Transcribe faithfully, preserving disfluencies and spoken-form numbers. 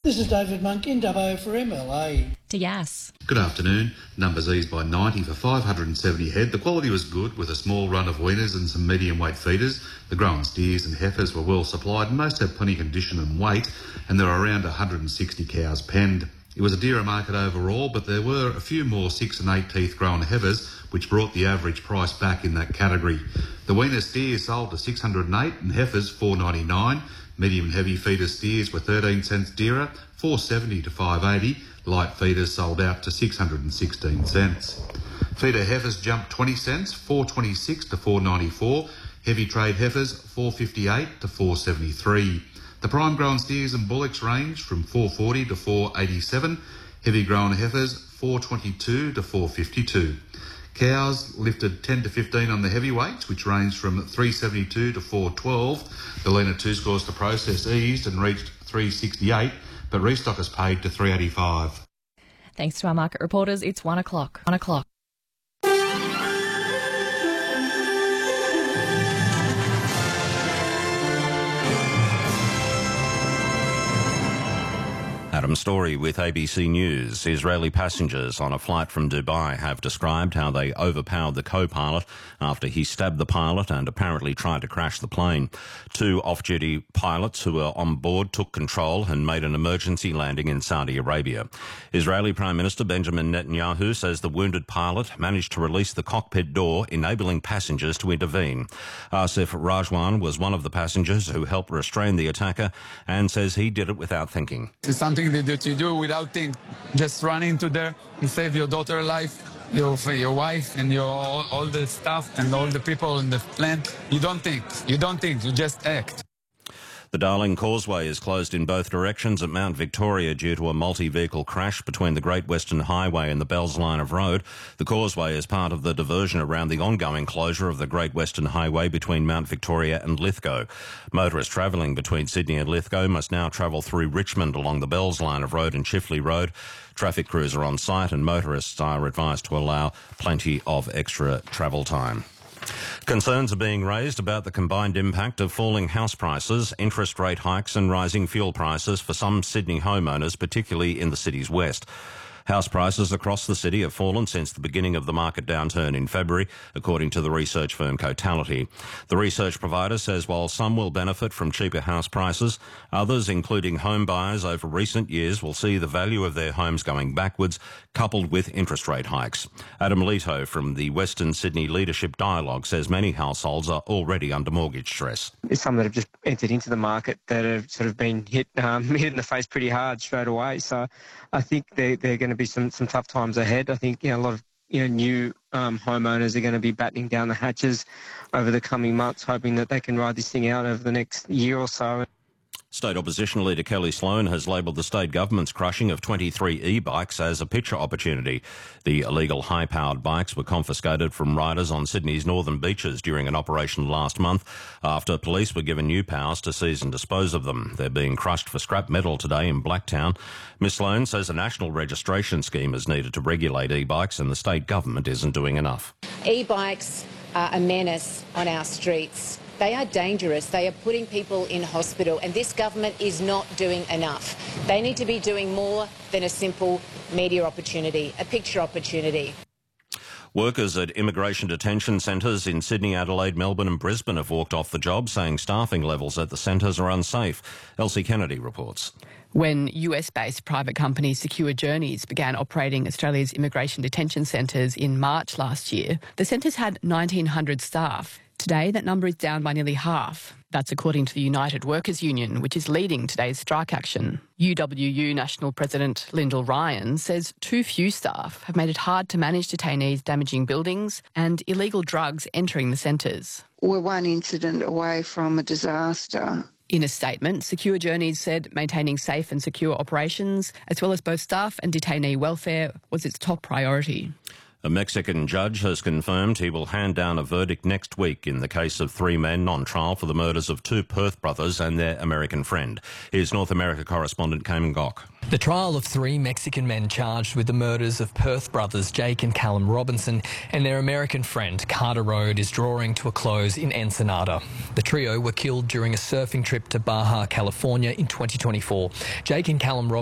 This is David Monk in Dubbo for M L A. To Yass. Good afternoon. Numbers eased by ninety for five hundred seventy head. The quality was good with a small run of weaners and some medium weight feeders. The grown steers and heifers were well supplied and most have plenty of condition and weight, and there are around one hundred sixty cows penned. It was a dearer market overall, but there were a few more six and eight teeth grown heifers, which brought the average price back in that category. The weaner steers sold to six hundred eight and heifers four ninety-nine. Medium and heavy feeder steers were thirteen cents dearer, four seventy to five eighty. Light feeders sold out to six hundred sixteen cents. Feeder heifers jumped twenty cents, four twenty-six to four ninety-four. Heavy trade heifers four fifty-eight to four seventy-three. The prime grown steers and bullocks ranged from four forty to four eighty-seven. Heavy grown heifers four twenty-two to four fifty-two. Cows lifted ten to fifteen on the heavyweights, which ranged from three seventy-two to four twelve. The leaner two scores to process eased and reached three sixty-eight, but restockers paid to three eighty-five. Thanks to our market reporters, it's one o'clock. One o'clock. Adam Story with A B C News. Israeli passengers on a flight from Dubai have described how they overpowered the co-pilot after he stabbed the pilot and apparently tried to crash the plane. Two off-duty pilots who were on board took control and made an emergency landing in Saudi Arabia. Israeli Prime Minister Benjamin Netanyahu says the wounded pilot managed to release the cockpit door, enabling passengers to intervene. Asif Rajwan was one of the passengers who helped restrain the attacker and says he did it without thinking. It's something that you do without thinking. Just run into there and save your daughter's life, your your wife, and your all, all the staff and all the people in the plane. You don't think. You don't think. You just act. The Darling Causeway is closed in both directions at Mount Victoria due to a multi-vehicle crash between the Great Western Highway and the Bells Line of Road. The causeway is part of the diversion around the ongoing closure of the Great Western Highway between Mount Victoria and Lithgow. Motorists travelling between Sydney and Lithgow must now travel through Richmond along the Bells Line of Road and Chifley Road. Traffic crews are on site and motorists are advised to allow plenty of extra travel time. Concerns are being raised about the combined impact of falling house prices, interest rate hikes and rising fuel prices for some Sydney homeowners, particularly in the city's west. House prices across the city have fallen since the beginning of the market downturn in February, according to the research firm Cotality. The research provider says while some will benefit from cheaper house prices, others, including home buyers over recent years, will see the value of their homes going backwards, coupled with interest rate hikes. Adam Leto from the Western Sydney Leadership Dialogue says many households are already under mortgage stress. There's some that have just entered into the market that have sort of been hit, um, hit in the face pretty hard straight away. So I think they're, they're going to be some, some tough times ahead. I think you know, a lot of you know, new um, homeowners are going to be battening down the hatches over the coming months, hoping that they can ride this thing out over the next year or so. State Opposition Leader Kelly Sloan has labelled the state government's crushing of twenty-three e-bikes as a picture opportunity. The illegal high-powered bikes were confiscated from riders on Sydney's northern beaches during an operation last month after police were given new powers to seize and dispose of them. They're being crushed for scrap metal today in Blacktown. Miss Sloan says a national registration scheme is needed to regulate e-bikes and the state government isn't doing enough. E-bikes are a menace on our streets. They are dangerous. They are putting people in hospital, and this government is not doing enough. They need to be doing more than a simple media opportunity, a picture opportunity. Workers at immigration detention centres in Sydney, Adelaide, Melbourne and Brisbane have walked off the job, saying staffing levels at the centres are unsafe. Elsie Kennedy reports. When U S-based private company Secure Journeys began operating Australia's immigration detention centres in March last year, the centres had nineteen hundred staff. Today, that number is down by nearly half. That's according to the United Workers Union, which is leading today's strike action. U W U National President Lyndall Ryan says too few staff have made it hard to manage detainees damaging buildings and illegal drugs entering the centres. We're one incident away from a disaster. In a statement, Secure Journeys said maintaining safe and secure operations, as well as both staff and detainee welfare, was its top priority. A Mexican judge has confirmed he will hand down a verdict next week in the case of three men on trial for the murders of two Perth brothers and their American friend. Here's North America correspondent Cayman Gock. The trial of three Mexican men charged with the murders of Perth brothers Jake and Callum Robinson and their American friend Carter Road is drawing to a close in Ensenada. The trio were killed during a surfing trip to Baja, California in twenty twenty-four. Jake and Callum Robinson